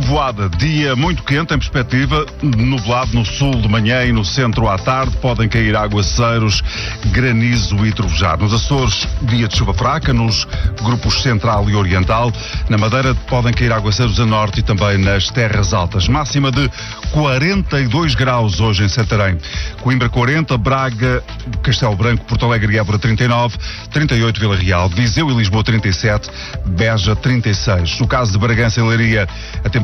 Trovoada, dia muito quente em perspectiva, nublado no sul de manhã e no centro à tarde, podem cair aguaceiros, granizo e trovejar. Nos Açores, dia de chuva fraca, nos grupos central e oriental. Na Madeira podem cair aguaceiros a norte e também nas terras altas. Máxima de 42 graus hoje em Santarém. Coimbra 40, Braga, Castelo Branco, Porto Alegre e Évora 39, 38 Vila Real, Viseu e Lisboa 37, Beja 36. No caso de Bragança e Leiria, a temperatura